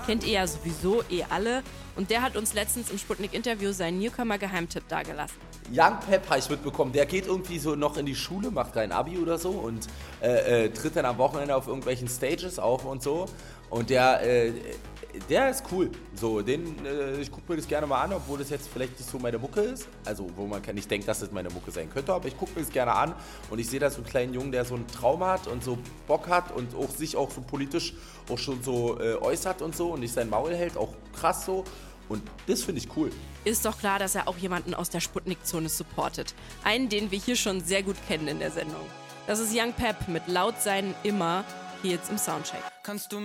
kennt ihr ja sowieso alle. Und der hat uns letztens im Sputnik-Interview seinen Newcomer-Geheimtipp dagelassen. Young Pep habe ich mitbekommen, der geht irgendwie so noch in die Schule, macht kein Abi oder so und tritt dann am Wochenende auf irgendwelchen Stages auf und so. Und der ist cool. So, ich gucke mir das gerne mal an, obwohl das jetzt vielleicht nicht so meine Mucke ist. Also, wo man nicht denkt, dass das meine Mucke sein könnte, aber ich gucke mir das gerne an und ich sehe da so einen kleinen Jungen, der so einen Traum hat und so Bock hat und auch sich auch so politisch auch schon so äußert und so und nicht sein Maul hält, auch krass so. Und das finde ich cool. Ist doch klar, dass er auch jemanden aus der Sputnik-Zone supportet. Einen, den wir hier schon sehr gut kennen in der Sendung. Das ist Young Pep mit Laut sein immer, hier jetzt im Soundcheck.